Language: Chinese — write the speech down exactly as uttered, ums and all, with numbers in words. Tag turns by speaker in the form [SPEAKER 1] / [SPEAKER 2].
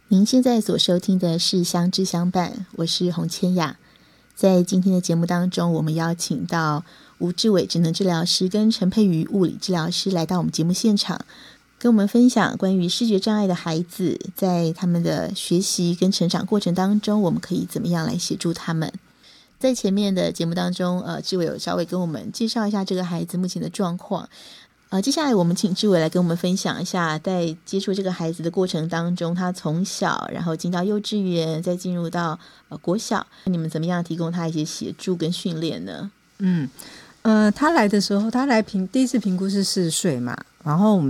[SPEAKER 1] 您现在所收听的是相知相伴，我是洪千雅。在今天的节目当中，我们邀请到吴志伟职能治疗师跟陈佩瑜物理治疗师来到我们节目现场，跟我们分享关于视觉障碍的孩子在他们的学习跟成长过程当中，我们可以怎么样来协助他们。在前面的节目当中，呃，志伟有稍微跟我们介绍一下这个孩子目前的状况。呃，接下来我们请志伟来跟我们分享一下，在接触这个孩子的过程当中，他从小然后进到幼稚园，再进入到呃国小，你们怎么样提供他一些协助跟训练呢？
[SPEAKER 2] 嗯，呃，他来的时候，他来评第一次评估是四岁嘛，然后我们